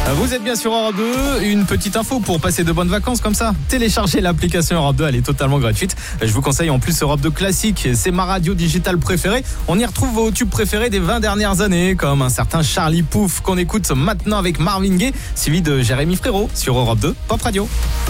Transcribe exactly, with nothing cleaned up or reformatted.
Vous êtes bien sur Europe deux. Une petite info pour passer de bonnes vacances comme ça. Téléchargez l'application Europe deux, elle est totalement gratuite. Je vous conseille en plus Europe deux Classique. C'est ma radio digitale préférée. On y retrouve vos tubes préférés des vingt dernières années, comme un certain Charlie Pouf qu'on écoute maintenant avec Marvin Gaye, suivi de Jérémy Frérot sur Europe deux Pop Radio.